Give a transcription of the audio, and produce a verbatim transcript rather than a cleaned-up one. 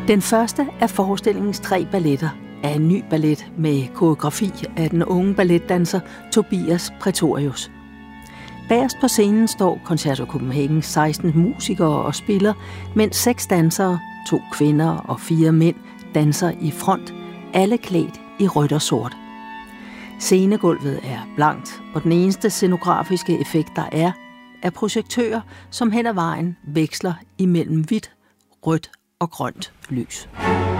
Den første af forestillingens tre balletter er en ny ballet med koreografi af den unge balletdanser Tobias Pretorius. Bagerst på scenen står Concerto Copenhagens seksten musikere og spiller, mens seks dansere, to kvinder og fire mænd, danser i front, alle klædt i rødt og sort. Scenegulvet er blankt, og den eneste scenografiske effekt, der er, er projektører, som hen ad vejen veksler imellem hvidt, rødt og grønt lys.